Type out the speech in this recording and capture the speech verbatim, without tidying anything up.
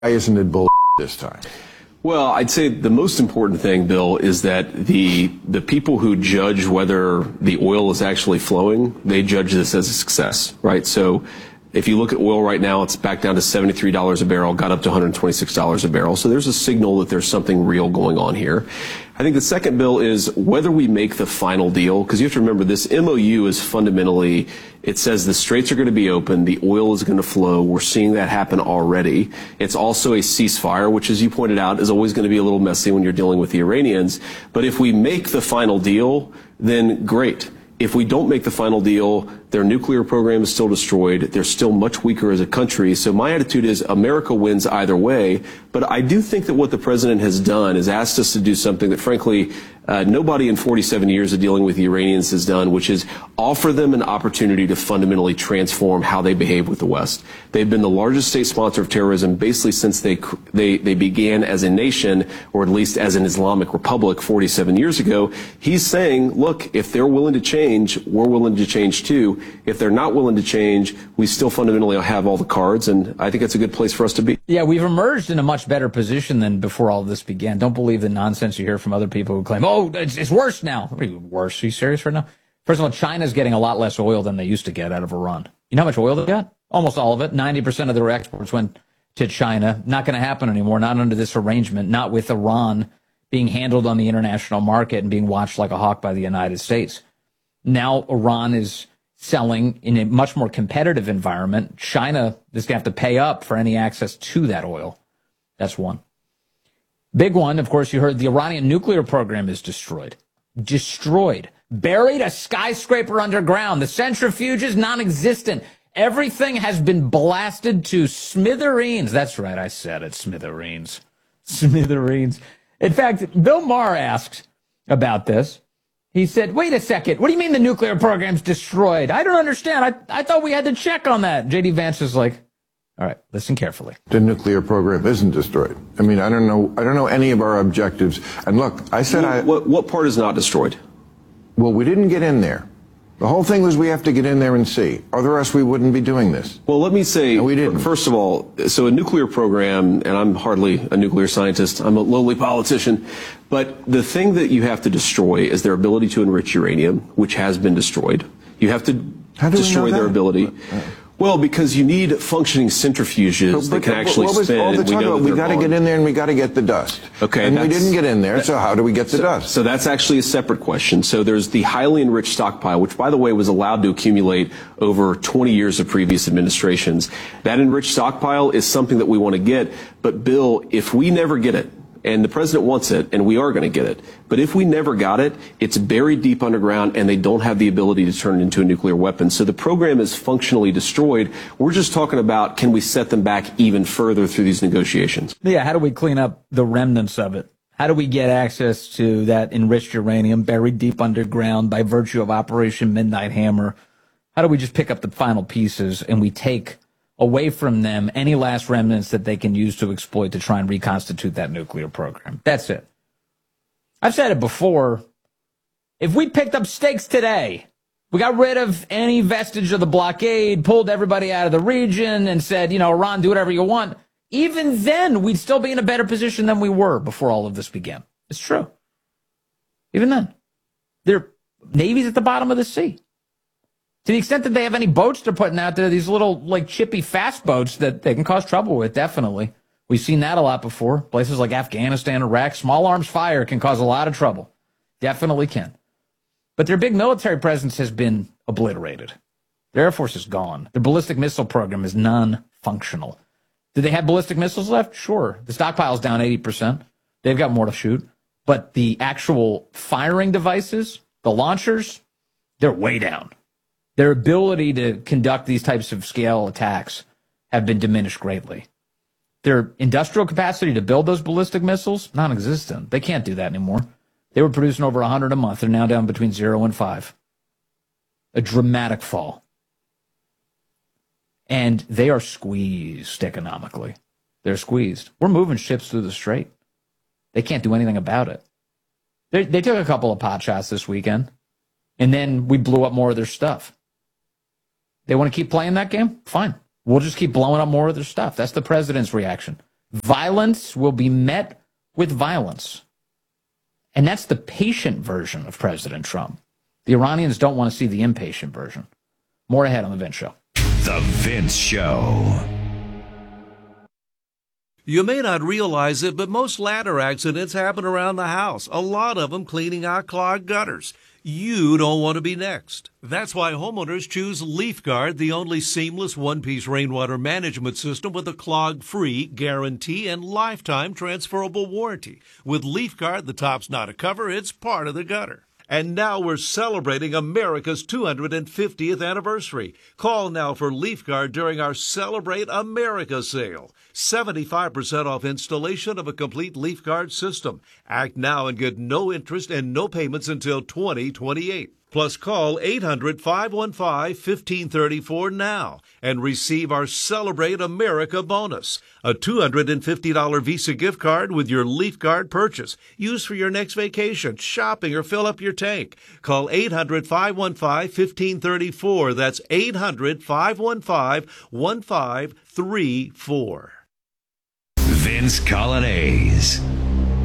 Why isn't it bull this time? Well, I'd say the most important thing, Bill, is that the the people who judge whether the oil is actually flowing, they judge this as a success, right? So if you look at oil right now, it's back down to seventy-three dollars a barrel, got up to one hundred twenty-six dollars a barrel. So there's a signal that there's something real going on here. I think the second, Bill, is whether we make the final deal, because you have to remember this M O U is fundamentally, it says the straits are going to be open, the oil is going to flow. We're seeing that happen already. It's also a ceasefire, which, as you pointed out, is always going to be a little messy when you're dealing with the Iranians. But if we make the final deal, then great. If we don't make the final deal, their nuclear program is still destroyed. They're still much weaker as a country. So my attitude is America wins either way. But I do think that what the president has done is asked us to do something that, frankly, uh, nobody in forty-seven years of dealing with the Iranians has done, which is offer them an opportunity to fundamentally transform how they behave with the West. They've been the largest state sponsor of terrorism basically since they, they, they began as a nation, or at least as an Islamic republic forty-seven years ago. He's saying, look, if they're willing to change, we're willing to change too. If they're not willing to change, we still fundamentally have all the cards, and I think it's a good place for us to be. Yeah, we've emerged in a much better position than before all of this began. Don't believe the nonsense you hear from other people who claim, oh, it's, it's worse now. What are you, worse? Are you serious right now? First of all, China's getting a lot less oil than they used to get out of Iran. You know how much oil they got? Almost all of it. ninety percent of their exports went to China. Not going to happen anymore, not under this arrangement, not with Iran being handled on the international market and being watched like a hawk by the United States. Now Iran is selling in a much more competitive environment. China is going to have to pay up for any access to that oil. That's one. Big one, of course, you heard the Iranian nuclear program is destroyed. Destroyed. Buried a skyscraper underground. The centrifuge is non-existent. Everything has been blasted to smithereens. That's right, I said it, smithereens. Smithereens. In fact, Bill Maher asked about this. He said, wait a second, what do you mean the nuclear program's destroyed? I don't understand. I, I thought we had to check on that. J D Vance is like, all right, listen carefully. The nuclear program isn't destroyed. I mean, I don't know. I don't know any of our objectives. And look, I said what, I. What, what part is not destroyed? Well, we didn't get in there. The whole thing was we have to get in there and see. Otherwise, we wouldn't be doing this. Well, let me say, no, we didn't. First of all, so a nuclear program, and I'm hardly a nuclear scientist, I'm a lowly politician, but the thing that you have to destroy is their ability to enrich uranium, which has been destroyed. You have to destroy their ability. Uh, Well, because you need functioning centrifuges but, but, that can actually what was spin. All the we know about, we got to get in there and we got to get the dust. Okay, and we didn't get in there, that, so how do we get the so, dust? So that's actually a separate question. So there's the highly enriched stockpile, which, by the way, was allowed to accumulate over twenty years of previous administrations. That enriched stockpile is something that we want to get. But, Bill, if we never get it, and the president wants it, and we are going to get it. But if we never got it, it's buried deep underground, and they don't have the ability to turn it into a nuclear weapon. So the program is functionally destroyed. We're just talking about, can we set them back even further through these negotiations? Yeah, how do we clean up the remnants of it? How do we get access to that enriched uranium buried deep underground by virtue of Operation Midnight Hammer? How do we just pick up the final pieces and we take away from them any last remnants that they can use to exploit to try and reconstitute that nuclear program? That's it. I've said it before. If we picked up stakes today, we got rid of any vestige of the blockade, pulled everybody out of the region, and said, you know, Iran, do whatever you want, even then, we'd still be in a better position than we were before all of this began. It's true. Even then. Their navy's at the bottom of the sea. To the extent that they have any boats they're putting out there, these little, like, chippy fast boats that they can cause trouble with, definitely. We've seen that a lot before. Places like Afghanistan, Iraq, small arms fire can cause a lot of trouble. Definitely can. But their big military presence has been obliterated. Their Air Force is gone. Their ballistic missile program is non-functional. Do they have ballistic missiles left? Sure. The stockpile's down eighty percent. They've got more to shoot. But the actual firing devices, the launchers, they're way down. Their ability to conduct these types of scale attacks have been diminished greatly. Their industrial capacity to build those ballistic missiles, non-existent. They can't do that anymore. They were producing over one hundred a month. They're now down between zero and five. A dramatic fall. And they are squeezed economically. They're squeezed. We're moving ships through the strait. They can't do anything about it. They, they took a couple of pot shots this weekend, and then we blew up more of their stuff. They want to keep playing that game? Fine. We'll just keep blowing up more of their stuff. That's the president's reaction. Violence will be met with violence. And that's the patient version of President Trump. The Iranians don't want to see the impatient version. More ahead on The Vince Show. The Vince Show. You may not realize it, but most ladder accidents happen around the house. A lot of them cleaning out clogged gutters. You don't want to be next. That's why homeowners choose LeafGuard, the only seamless one-piece rainwater management system with a clog-free guarantee and lifetime transferable warranty. With LeafGuard, the top's not a cover, it's part of the gutter. And now we're celebrating America's two hundred fiftieth anniversary. Call now for LeafGuard during our Celebrate America sale. seventy-five percent off installation of a complete LeafGuard system. Act now and get no interest and no payments until twenty twenty-eight. Plus, call eight hundred, five one five, one five three four now and receive our Celebrate America bonus, a two hundred fifty dollars Visa gift card with your LeafGuard purchase. Use for your next vacation, shopping, or fill up your tank. Call eight hundred, five one five, one five three four. That's eight hundred, five one five, one five three four. Vince Coglianese.